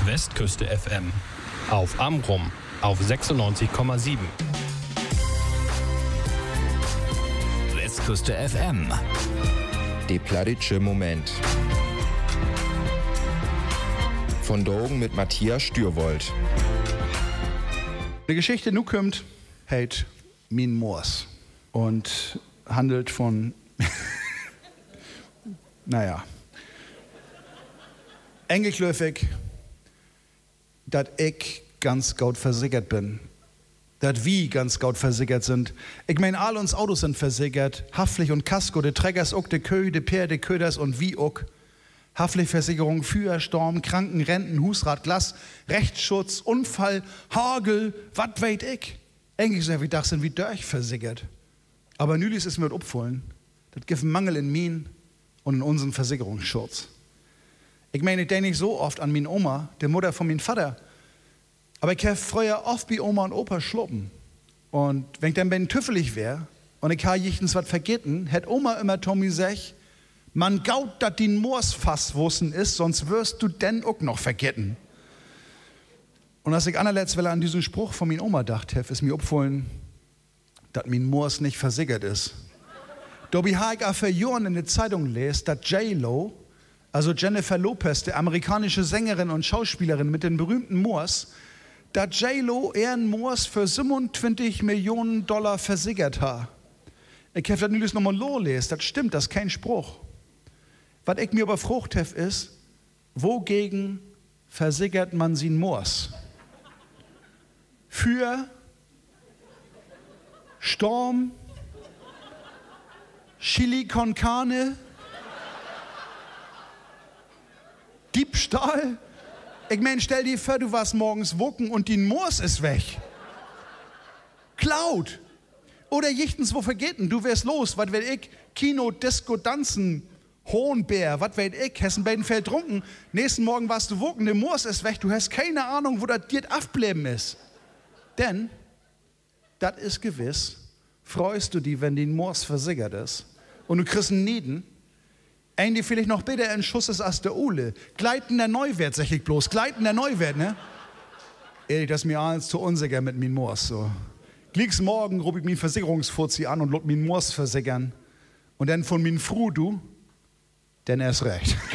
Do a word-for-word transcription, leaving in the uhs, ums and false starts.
Westküste F M. Auf Amrum auf sechsundneunzig Komma sieben. Westküste F M. Der plattitsche Moment. Von Drogen mit Matthias Stürwold. Die Geschichte nu kommt, heißt Min Moors und handelt von, naja, engelklöfig, dass ich ganz gut versichert bin. Dass wir ganz gut versichert sind. Ich meine, all uns Autos sind versichert. Haftpflicht und Kasko, die Trägers auch, die Kö, die Pär, die Köders und wie auch. Haftpflichtversicherung, Feuer, Sturm, Kranken, Renten, Husrat, Glas, Rechtsschutz, Unfall, Hagel, wat weet ich. Eigentlich so wie das sind wie durchversichert. Aber nülis ist mir das aufgefallen. Das gibt einen Mangel in mir und in unseren Versicherungsschutz. Ich meine, ich denke nicht so oft an meine Oma, die Mutter von meinem Vater. Aber ich habe früher oft bei Oma und Opa schluppen. Und wenn ich dann bei den tüffelig wäre und ich habe jichtens was vergessen, hätte Oma immer Tommy gesagt, man gaut, dass die Moors wussen ist, sonst wirst du denn auch noch vergessen. Und als ich allerletzt an diesen Spruch von meiner Oma dachte, ist mir aufgefallen, dass mein Moors nicht versichert ist. Dabei habe ich auch für Jahren in der Zeitung gelesen, dass J-Lo, also Jennifer Lopez, die amerikanische Sängerin und Schauspielerin mit den berühmten Moors, dass J-Lo ihren Moors für siebenundzwanzig Millionen Dollar versichert hat. Ich habe das nicht nochmal lesen, das stimmt, das ist kein Spruch. Was ich mir aber gefragt habe, ist, wogegen versichert man sie Moors? Für Sturm, Chili con Carne, Diebstahl? Ich meine, stell dir vor, du warst morgens wucken und die Moors ist weg. Klaut. Oder jichtens wo vergeten, du wärst los, was will ich? Kino, Disco, Tanzen, Hohenbär, was will ich? Hessen Bedenfeld trunken. Nächsten Morgen warst du wucken, die Moors ist weg, du hast keine Ahnung, wo das dir abbleben ist. Denn, das ist gewiss, freust du dich, wenn die Moors versichert ist. Und du kriegst einen Nieden. Ein, die vielleicht noch besser ein Schuss ist als der Ole. Gleitender Neuwert, sag ich bloß. Gleitender Neuwert, ne? Ehrlich, das ist mir alles zu unsicher mit min Moors, so. Glieks morgen ruf ich min Versicherungsfuzzi an und lot min Moors versichern. Und dann von min Fru, du, denn erst recht.